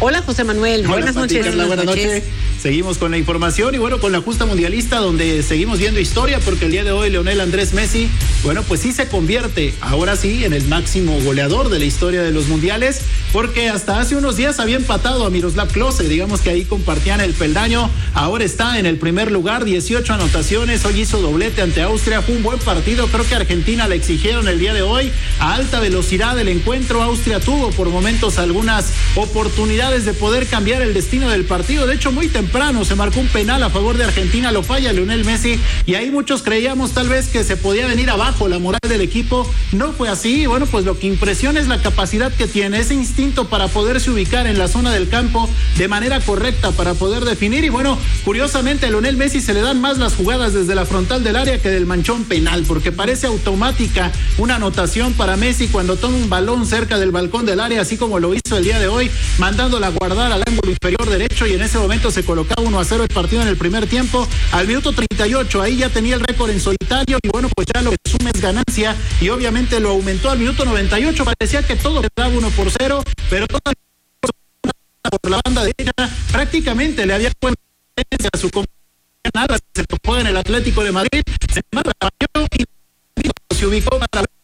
Hola, José Manuel. Hola, buenas Pati, noches. Carla, buenas noches. Seguimos con la información y bueno, con la justa mundialista donde seguimos viendo historia porque el día de hoy Lionel Andrés Messi, bueno, pues sí se convierte ahora sí en el máximo goleador de la historia de los mundiales porque hasta hace unos días había empatado a Miroslav Klose, digamos que ahí compartían el peldaño, ahora está en el primer lugar, 18 anotaciones, hoy hizo doblete ante Austria, fue un buen partido, creo que a Argentina le exigieron el día de hoy a alta velocidad el encuentro, Austria tuvo por momentos algunas oportunidades de poder cambiar el destino del partido, de hecho muy temprano se marcó un penal a favor de Argentina, lo falla Lionel Messi y ahí muchos creíamos tal vez que se podía venir abajo la moral del equipo, no fue así, bueno pues lo que impresiona es la capacidad que tiene, ese instinto para poderse ubicar en la zona del campo de manera correcta para poder definir y bueno, curiosamente a Lionel Messi se le dan más las jugadas desde la frontal del área que del manchón penal, porque parece automática una anotación para Messi cuando toma un balón cerca del balcón del área, así como lo hizo el día de hoy, mandándola a guardar al ángulo inferior derecho y en ese momento se colocaba 1-0 el partido en el primer tiempo, al minuto 38, ahí ya tenía el récord en solitario y bueno, pues ya lo que suma es ganancia y obviamente lo aumentó al minuto 98, parecía que todo quedaba 1-0, pero todo por la banda derecha, prácticamente le había cuenta a su compañero, se topó en el Atlético de Madrid, se marcó y se ubicó para